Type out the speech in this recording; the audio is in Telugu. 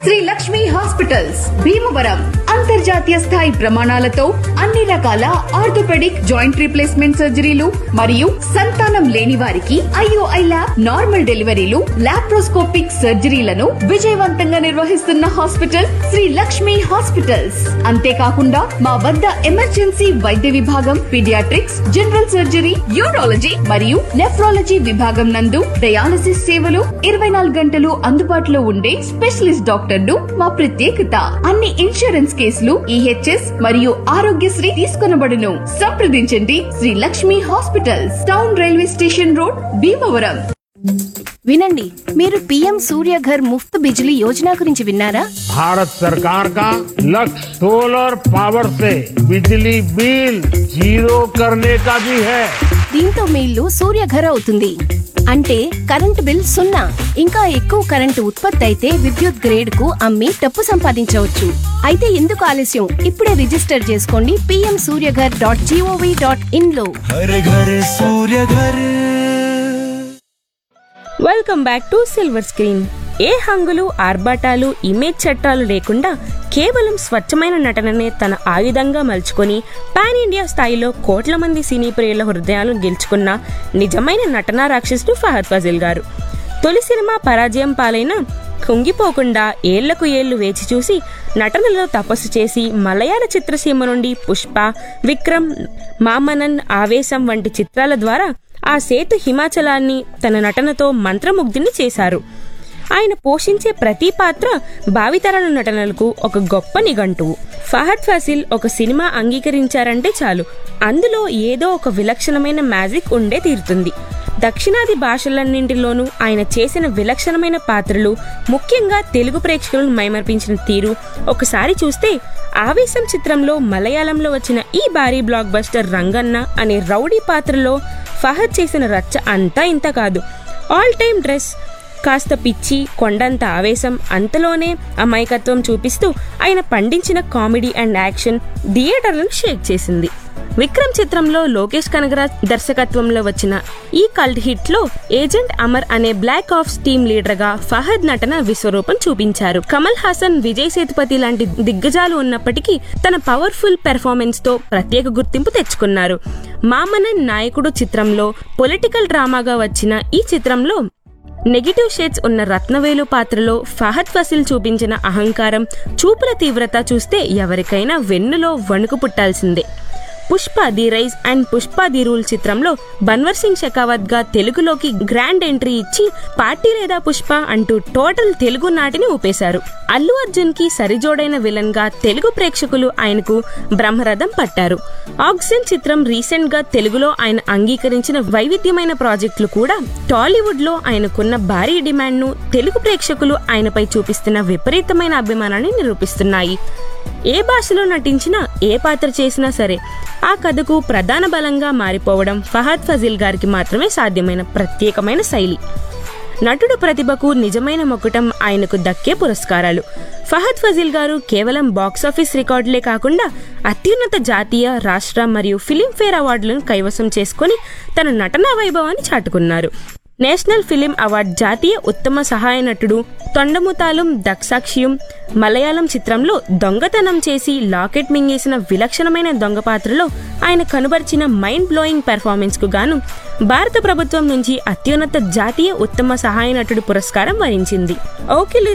శ్రీ లక్ష్మి హాస్పిటల్స్ భీమవరం అంతర్జాతీయ స్థాయి ప్రమాణాలతో అన్ని రకాల ఆర్థోపెడిక్ జాయింట్ రీప్లేస్మెంట్ సర్జరీలు మరియు సంతానం లేని వారికి IOI ల్యాబ్ నార్మల్ డెలివరీలు లాప్రోస్కోపిక్ సర్జరీలను విజయవంతంగా నిర్వహిస్తున్న హాస్పిటల్ శ్రీ లక్ష్మి హాస్పిటల్స్. అంతేకాకుండా మా వద్ద ఎమర్జెన్సీ వైద్య విభాగం, పీడియాట్రిక్స్, జనరల్ సర్జరీ, యూరాలజీ మరియు నెఫ్రాలజీ విభాగం నందు డయాలసిస్ సేవలు 24 గంటలు అందుబాటులో ఉండే స్పెషలిస్ట్ డాక్టర్లు మా ప్రత్యేకత. అన్ని ఇన్సూరెన్స్ కేసులు EHS మరియు ఆరోగ్యశ్రీ తీసుకొనబడును. సంప్రదించండి Shri Lakshmi hospitals, town railway station road, Bhimavaram. వినండి, మీరు PM సూర్యఘర్ ముఫ్త్ బిజిలీ యోజన గురించి విన్నారా? भारत सरकार का लक्ष्य सोलर पावर से बिजली बिल जीरो करने का भी है. దీంతో మీ ఇల్లు సూర్యఘర్ అవుతుంది. అంటే కరెంటు బిల్ 0. ఇంకా ఎక్కువ కరెంటు ఉత్పత్తి అయితే విద్యుత్ గ్రేడ్ కు అమ్మి డబ్బు సంపాదించవచ్చు. అయితే ఎందుకు ఆలస్యం? ఇప్పుడే రిజిస్టర్ చేసుకోండి pmsuryaghar.gov.in లో. Welcome back to silver screen. ఏ హంగులు, ఆర్భాటాలు, ఇమేజ్ చట్టాలు లేకుండా కేవలం స్వచ్ఛమైన నటననే తన ఆయుధంగా మలుచుకొని పాన్ ఇండియా స్థాయిలో కోట్ల మంది సినీ ప్రియుల హృదయాలను గెలుచుకున్న నిజమైన నటనా రాక్షసుడు ఫహద్ ఫాజిల్ గారు. తొలి సినిమా పరాజయం పాలైన కుంగిపోకుండా ఏళ్లకు ఏళ్లు వేచి చూసి నటనలో తపస్సు చేసి మలయాళ చిత్రసీమ నుండి పుష్ప, విక్రమ్, మామనన్, ఆవేశం వంటి చిత్రాల ద్వారా ఆ సేతు హిమాచలాన్ని తన నటనతో మంత్రముగ్ధుని చేశారు. ఆయన పోషించే ప్రతి పాత్ర భావితరాల నటనలకు ఒక గొప్ప నిఘంటువు. ఫహద్ ఫాజిల్ ఒక సినిమా అంగీకరించారంటే చాలు, అందులో ఏదో ఒక విలక్షణమైన మ్యాజిక్ ఉండే తీరుతుంది. దక్షిణాది భాషలన్నింటిలోనూ ఆయన చేసిన విలక్షణమైన పాత్రలు, ముఖ్యంగా తెలుగు ప్రేక్షకులను మైమర్పించిన తీరు ఒకసారి చూస్తే, ఆవేశం చిత్రంలో మలయాళంలో వచ్చిన ఈ భారీ బ్లాక్ బస్టర్ రంగన్న అనే రౌడీ పాత్రలో ఫహద్ చేసిన రచ్చ అంతా ఇంత కాదు. ఆల్ టైమ్ డ్రెస్, కాస్త పిచ్చి, కొండంత ఆవేశం, అంతలోనే అమాయకత్వం చూపిస్తూ ఆయన పండించిన కామెడీ అండ్ యాక్షన్ థియేటర్లను షేక్ చేసింది. విక్రమ్ చిత్రంలో లోకేష్ కనగరాజ్ దర్శకత్వంలో వచ్చిన ఈ కల్ట్ హిట్ లో ఏజెంట్ అమర్ అనే బ్లాక్ ఆప్స్ టీమ్ లీడర్ గా ఫహద్ నటన విశ్వరూపం చూపించారు. కమల్ హాసన్, విజయ్ సేతుపతి లాంటి దిగ్గజాలు ఉన్నప్పటికీ తన పవర్ఫుల్ పెర్ఫార్మెన్స్ తో ప్రత్యేక గుర్తింపు తెచ్చుకున్నారు. మామనన్ నాయకుడు చిత్రంలో పొలిటికల్ డ్రామాగా వచ్చిన ఈ చిత్రంలో నెగిటివ్ షేడ్స్ ఉన్న రత్నవేలు పాత్రలో ఫహద్ ఫాజిల్ చూపించిన అహంకారం, చూపుల తీవ్రత చూస్తే ఎవరికైనా వెన్నులో వణుకు పుట్టాల్సిందే. Pushpa the rise and Pushpa the rule చిత్రంలో బన్వర్ సింగ్ షెకావత్ గా తెలుగులోకి గ్రాండ్ ఎంట్రీ ఇచ్చి పార్టీ లేదా పుష్ప అంటూ టోటల్ తెలుగు నాటిని ఊపేశారు. అల్లు అర్జున్ కి సరిజోడైన విలన్ గా తెలుగు ప్రేక్షకులు ఆయనకు బ్రహ్మరథం పట్టారు. ఆక్సిజన్ చిత్రం రీసెంట్ గా తెలుగులో ఆయన అంగీకరించిన వైవిధ్యమైన ప్రాజెక్టులు కూడా టాలీవుడ్ లో ఆయనకున్న భారీ డిమాండ్ ను, తెలుగు ప్రేక్షకులు ఆయనపై చూపిస్తున్న విపరీతమైన అభిమానాన్ని నిరూపిస్తున్నాయి. ఏ భాషలో నటించినా, ఏ పాత్ర చేసినా సరే ఆ కథకు ప్రధాన బలంగా మారిపోవడం ఫహద్ ఫాజిల్ గారికి మాత్రమే సాధ్యమైన ప్రత్యేకమైన శైలి. నటుడు ప్రతిభకు నిజమైన మొక్కటం ఆయనకు దక్కే పురస్కారాలు. ఫహద్ ఫాజిల్ గారు కేవలం బాక్సాఫీస్ రికార్డులే కాకుండా అత్యున్నత జాతీయ, రాష్ట్ర మరియు ఫిలింఫేర్ అవార్డులను కైవసం చేసుకుని తన నటనా వైభవాన్ని చాటుకున్నారు. నేషనల్ ఫిలిం అవార్డు జాతీయ ఉత్తమ సహాయ నటుడు, తొండముతాలం దక్షాక్షియం మలయాళం చిత్రంలో దొంగతనం చేసి లాకెట్ మింగేసిన విలక్షణమైన దొంగ పాత్రలో ఆయన కనుబర్చిన మైండ్ బ్లోయింగ్ పెర్ఫార్మెన్స్ కు గాను భారత ప్రభుత్వం నుంచి అత్యున్నత జాతీయ ఉత్తమ సహాయ నటుడు పురస్కారం వరించింది. ఓకే.